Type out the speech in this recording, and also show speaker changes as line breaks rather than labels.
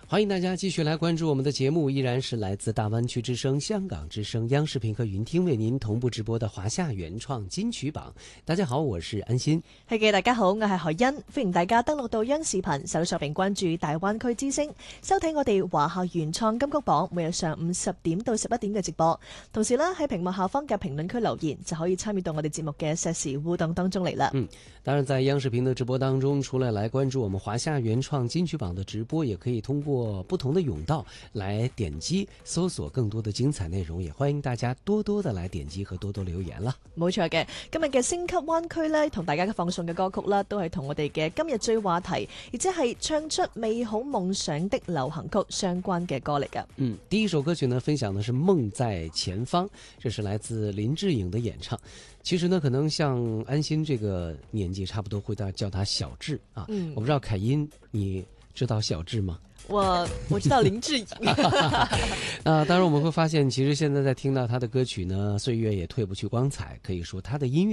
欢迎大家继续来关注我们的节目，依然是来自大湾区之声、香港之声、央視頻和雲聽為您同步直播的華夏原創金曲榜。大家好，我是安心。
係嘅，大家好，我係何欣，歡迎大家登錄到央視頻搜索並關注大灣區之聲，收睇我哋華夏原創金曲榜每日上午10點到11點嘅直播。同時呢，喺屏幕下方嘅評論區留言就可以參與到我哋節目嘅實時互動當中嚟啦。
當然在央視頻的直播當中，除了來關注我們華夏原創金曲榜的直播，也可以通過不同的甬道來點擊搜索更多的精彩內容，也歡迎大家多多的來點擊和多多留言啦。
冇錯嘅，今日嘅星級灣區呢，同大家嘅放送嘅歌曲啦，都係同我哋嘅今日最話題，亦即係唱出美好夢想的流行曲相關嘅歌嚟噶。
第一首歌曲呢，分享的是《夢在前方》，這是來自林志穎的演唱。其實呢，可能像安心這個年紀差不多會叫他小志啊。我不知道凱音，你知道小志嗎？
我知道林志穎。
當然我們會發現，其實現在在聽到他的歌曲呢，歲月也褪不去光彩，可以說他的音樂